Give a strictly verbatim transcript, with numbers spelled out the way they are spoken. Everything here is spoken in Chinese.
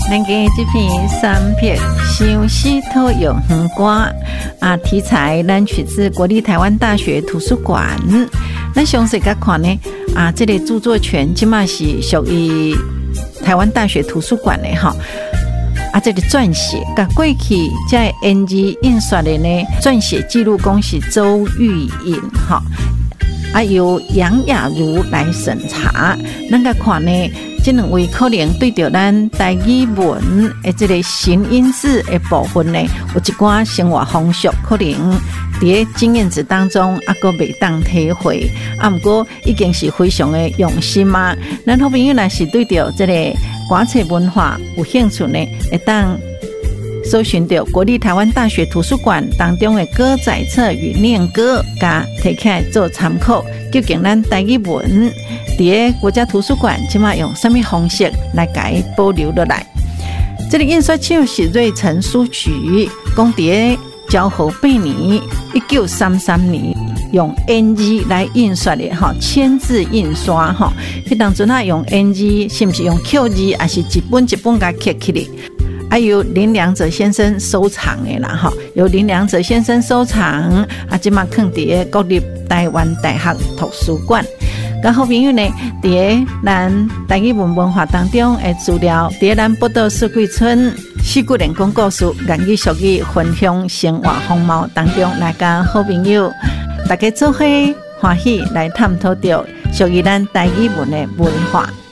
咱嘅这篇三篇相思讨咏园歌啊，题材咱取自国立台湾大学图书馆。咱详细甲看呢啊，这个著作权即嘛是属于台湾大学图书馆的哈。啊，这个撰写甲过去在 N G 印刷的呢，撰写记录公是周玉隐哈。啊，由杨雅茹来审查，咱个看呢，这两位可能对着咱台语文的这个形音字的部分呢，有一寡生活风俗，可能伫个经验值当中啊，个未当体会。啊，不过已经是非常的用心嘛。咱好朋友若是对着这个歌册文化有兴趣呢，会当搜寻到国立台湾大学图书馆当中的歌仔册与念歌，甲摕起来做参考。究竟咱台语文伫个国家图书馆即马用什么方式来甲保留落来？这个印刷厂是瑞成书局，讲伫个昭和八年一九三三年用 N G 来印刷的哈，签字印刷哈。迄当阵啊用 N G 是不是用 Q 字，还是一本一本甲刻起来？啊，由林良哲先生收藏的啦，哈，由林良哲先生收藏，啊，即马放伫个国立台湾大学图书馆。咁好朋友呢，伫个咱台语文文化当中的资料，伫个咱报道四季村四季人讲故事、言语俗语分享生活风貌当中，来甲好朋友大家做伙欢喜来探讨到属于咱台语文的文化。